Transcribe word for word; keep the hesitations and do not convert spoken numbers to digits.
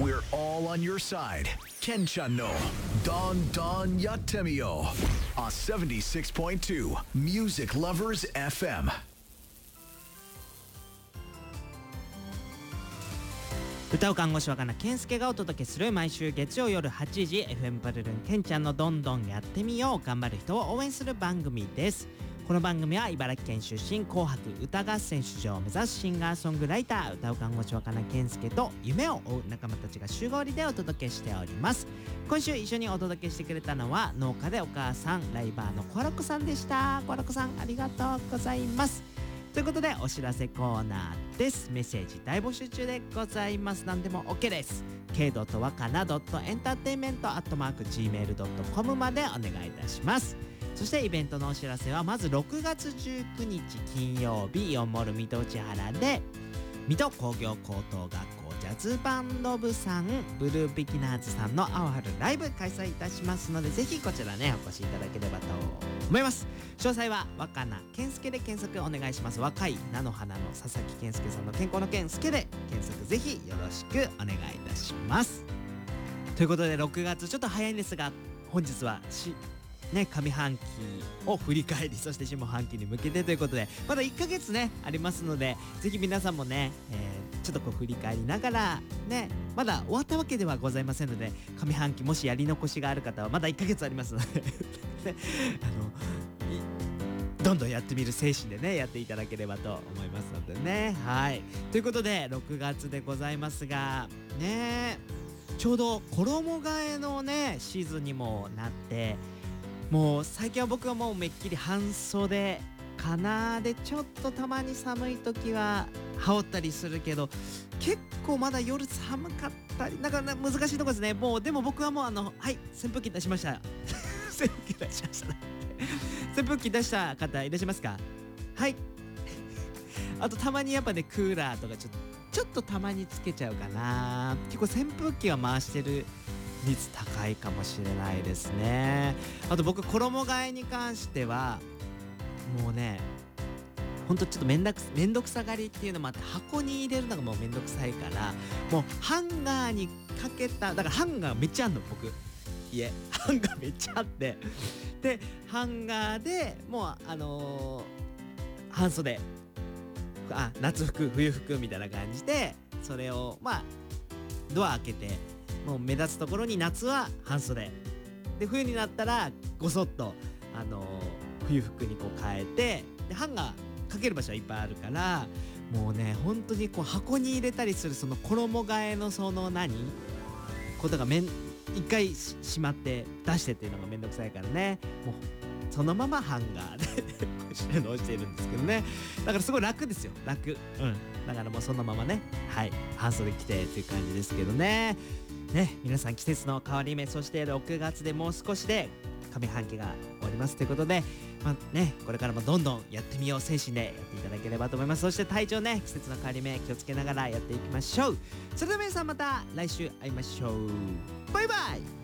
We're all on your side. Ken-chan no Don Don Yattemiyo on seventy-six point two Music Lovers エフエム。 歌う看護師若菜健介がお届けする毎週月曜夜はちじ エフエム パルルンケンちゃんのどんどんやってみよう。頑張る人を応援する番組です。この番組は茨城県出身、紅白歌合戦出場を目指すシンガーソングライター、歌う看護師若菜健介と夢を追う仲間たちが週替わりでお届けしております。今週一緒にお届けしてくれたのは農家でお母さん、ライバーのコロコさんでした。コロコさんありがとうございます。ということでお知らせコーナーです。メッセージ大募集中でございます。何でも OK です。 ケー わかな エンターテインメント アットマーク ジーメール ドットコム までお願いいたします。そしてイベントのお知らせはまずろくがつじゅうくにち金曜日、イオンモール水戸内原で水戸工業高等学校ジャズバンド部さん、ブルービギナーズさんの青春ライブ開催いたしますので、ぜひこちらねお越しいただければと思います。詳細は若菜健介で検索お願いします。若い菜の花の佐々木健介さんの健康の健介で検索ぜひよろしくお願いいたします。ということでろくがつちょっと早いんですが、本日はしね、上半期を振り返り、そして下半期に向けてということで、まだいっかげつねありますので、ぜひ皆さんもね、えー、ちょっとこう振り返りながらね、まだ終わったわけではございませんので、上半期もしやり残しがある方はまだいっかげつありますのでね、あのどんどんやってみる精神でねやっていただければと思いますのでね。はい、ということでろくがつでございますがね、ちょうど衣替えのねシーズンにもなって、もう最近は僕はもうめっきり半袖かなで、ちょっとたまに寒い時は羽織ったりするけど、結構まだ夜寒かったり、なんか難しいとこですね。もうでも僕はもうあのはい扇風機出しました扇風機出しました扇風機出した方いらっしゃいますか？はい。あとたまにやっぱねクーラーとかちょっとちょっとたまにつけちゃうかな。結構扇風機は回してる率高いかもしれないですね。あと僕衣替えに関してはもうね、ほんとちょっとめんどくめんどくさがりっていうのもあって、箱に入れるのがもうめんどくさいから、もうハンガーにかけた、だからハンガーめっちゃあんの僕家ハンガーめっちゃあって、でハンガーでもうあのー、半袖、あ夏服冬服みたいな感じで、それをまあドア開けて、もう目立つところに夏は半袖で、冬になったらごそっとあのー、冬服にこう変えて、でハンガーかける場所はいっぱいあるから、もうね本当にこう箱に入れたりするその衣替えのその何ことがめん一回しまって出してっていうのがめんどくさいからね、もうそのままハンガーで収納しているんですけどね。だからすごい楽ですよ、楽。うんだからもうそのままね、はい半袖着てっていう感じですけどね。ね、皆さん季節の変わり目、そしてろくがつでもう少しで上半期が終わりますということで、まあね、これからもどんどんやってみよう精神でやっていただければと思います。そして体調ね、季節の変わり目気をつけながらやっていきましょう。それでは皆さんまた来週会いましょう。バイバイ。